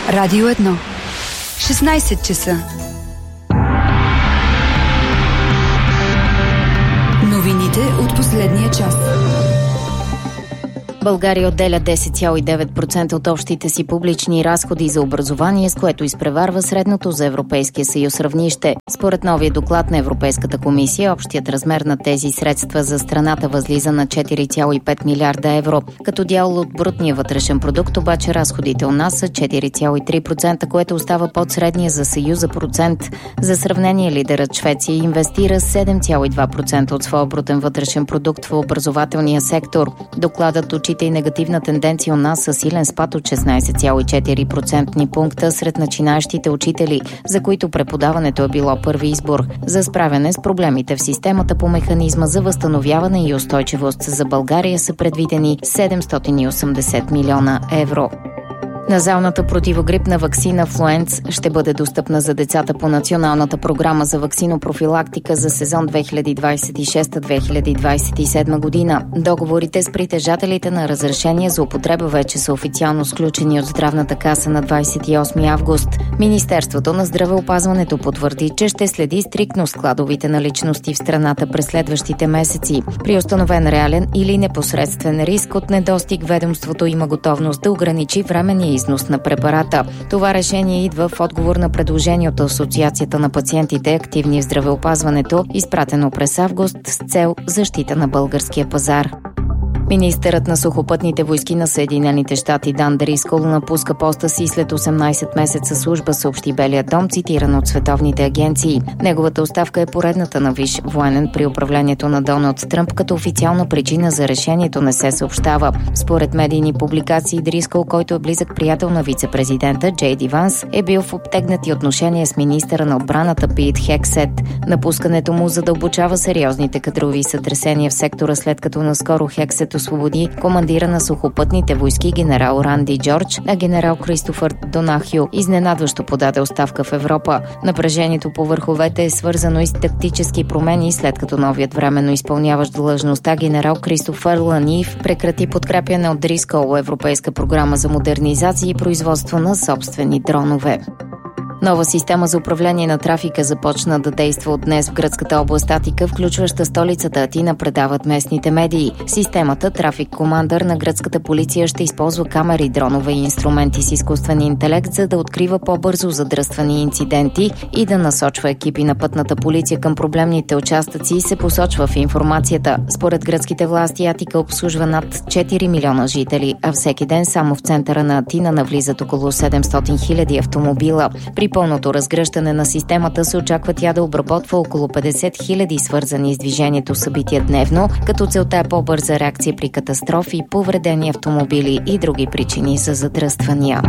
Радио 1. 16 часа. Новините от последния час. България отделя 10,9% от общите си публични разходи за образование, с което изпреварва средното за Европейския съюз равнище. Според новия доклад на Европейската комисия, общият размер на тези средства за страната възлиза на 4,5 милиарда евро. Като дял от брутния вътрешен продукт, обаче разходите у нас са 4,3%, което остава под средния за Съюза процент. За сравнение, лидерът Швеция инвестира 7,2% от своя брутен вътрешен продукт в образователния сектор. Докладът отчита и негативна тенденция у нас със силен спад от 16,4% пункта сред начинаещите учители, за които преподаването е било първи избор. За справяне с проблемите в системата по механизма за възстановяване и устойчивост за България са предвидени 780 милиона евро. Назалната противогрипна ваксина Флуенц ще бъде достъпна за децата по Националната програма за ваксинопрофилактика за сезон 2026-2027 година. Договорите с притежателите на разрешение за употреба вече са официално сключени от Здравната каса на 28 август. Министерството на здравеопазването потвърди, че ще следи стриктно складовите наличности в страната през следващите месеци. При установен реален или непосредствен риск от недостиг, ведомството има готовност да ограничи временния износ на препарата. Това решение идва в отговор на предложение от Асоциацията на пациентите, активни в здравеопазването, изпратено през август с цел защита на българския пазар. Министърът на сухопътните войски на Съединените щати Дан Дрискъл напуска поста си след 18 месеца служба, съобщи Белият дом, цитиран от световните агенции. Неговата оставка е поредната на висш военен при управлението на Доналд Тръмп, като официална причина за решението не се съобщава. Според медийни публикации, Дрискъл, който е близък приятел на вице-президента Джей Ди Ванс, е бил в обтегнати отношения с министъра на отбраната Пит Хексет. Напускането му задълбочава сериозните кадрови сътресения в сектора, след като наскоро Хексет освободи командира на сухопътните войски генерал Ранди Джордж, а генерал Кристофър Донахю изненадващо подаде оставка в Европа. Напрежението по върховете е свързано и с тактически промени, след като новият временно изпълняващ длъжността генерал Кристофър Ланиев прекрати подкрепяне от Дрискъл европейска програма за модернизация и производство на собствени дронове. Нова система за управление на трафика започна да действа от днес в гръцката област Атика, включваща столицата Атина, предават местните медии. Системата Трафик Командър на гръцката полиция ще използва камери, дронове и инструменти с изкуствен интелект, за да открива по-бързо задръствани инциденти и да насочва екипи на пътната полиция към проблемните участъци, се посочва в информацията. Според гръцките власти Атика обслужва над 4 милиона жители, а всеки ден само в центъра на Атина навлизат около 700 хиляди автомобила. При пълното разгръщане на системата се очаква тя да обработва около 50 хиляди свързани с движението събития дневно, като целта е по-бърза реакция при катастрофи, повредени автомобили и други причини за задръствания.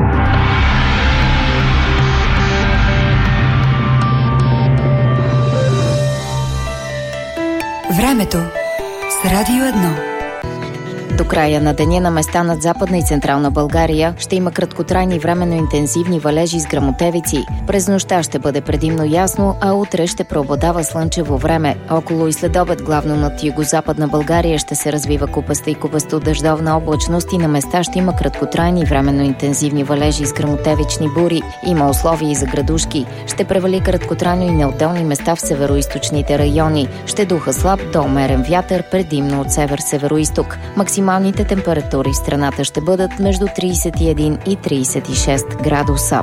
Времето с Радио 1. До края на деня на места над Западна и Централна България ще има краткотрайни временно интензивни валежи с гръмотевици. През нощта ще бъде предимно ясно, а утре ще преобладава слънчево време. Около и следобед главно над югозападна България ще се развива купеста и купесто-дъждовна облачност и на места ще има краткотрайни временно интензивни валежи с гръмотевични бури. Има условия и за градушки. Ще превали краткотрайно и на отделни места в североизточните райони. Ще духа слаб до умерен вятър, предимно от север-североизток. Максималните температури в страната ще бъдат между 31 и 36 градуса.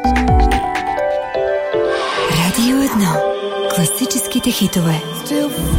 Радио 1. Класическите хитове.